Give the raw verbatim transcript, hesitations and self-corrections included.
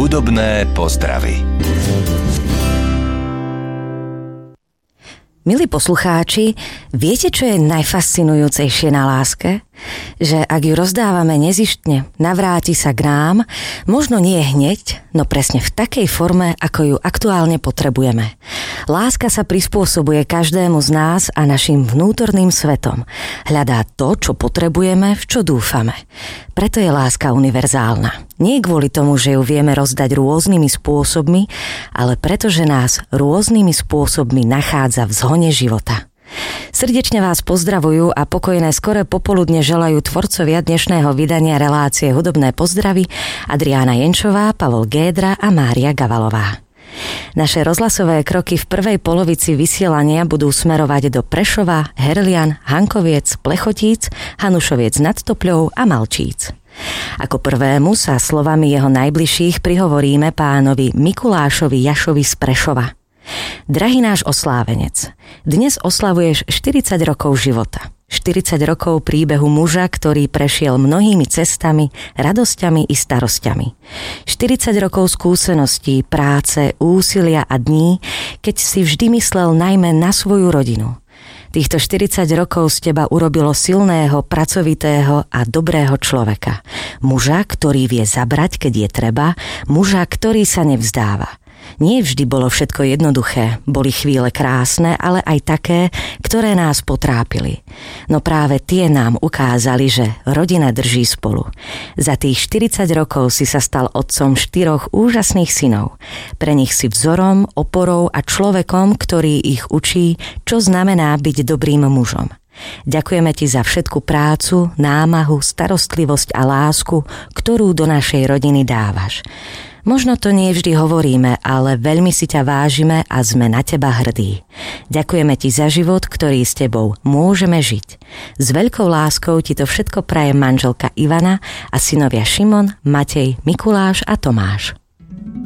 Hudobné pozdravy. Milí poslucháči, viete, čo je najfascinujúcejšie na láske? Že ak ju rozdávame nezištne, navráti sa k nám, možno nie hneď, no presne v takej forme, ako ju aktuálne potrebujeme. Láska sa prispôsobuje každému z nás a našim vnútorným svetom. Hľadá to, čo potrebujeme, v čo dúfame. Preto je láska univerzálna. Nie kvôli tomu, že ju vieme rozdať rôznymi spôsobmi, ale preto, že nás rôznymi spôsobmi nachádza v zhone života. Srdečne vás pozdravujú a pokojné skoré popoludne želajú tvorcovia dnešného vydania relácie Hudobné pozdravy Adriána Jenčová, Pavol Gédra a Mária Gavalová. Naše rozhlasové kroky v prvej polovici vysielania budú smerovať do Prešova, Herlian, Hankoviec, Plechotíc, Hanušoviec nad Topľou a Malčíc. Ako prvému sa slovami jeho najbližších prihovoríme pánovi Mikulášovi Jašovi z Prešova. Drahý náš oslávenec, dnes oslavuješ štyridsať rokov života. štyridsať rokov príbehu muža, ktorý prešiel mnohými cestami, radosťami i starosťami. štyridsať rokov skúseností, práce, úsilia a dní, keď si vždy myslel najmä na svoju rodinu. Týchto štyridsať rokov z teba urobilo silného, pracovitého a dobrého človeka. Muža, ktorý vie zabrať, keď je treba, muža, ktorý sa nevzdáva. Nie vždy bolo všetko jednoduché, boli chvíle krásne, ale aj také, ktoré nás potrápili. No práve tie nám ukázali, že rodina drží spolu. Za tých štyridsať rokov si sa stal otcom štyroch úžasných synov. Pre nich si vzorom, oporou a človekom, ktorý ich učí, čo znamená byť dobrým mužom. Ďakujeme ti za všetku prácu, námahu, starostlivosť a lásku, ktorú do našej rodiny dávaš. Možno to nie vždy hovoríme, ale veľmi si ťa vážime a sme na teba hrdí. Ďakujeme ti za život, ktorý s tebou môžeme žiť. S veľkou láskou ti to všetko praje manželka Ivana a synovia Šimon, Matej, Mikuláš a Tomáš.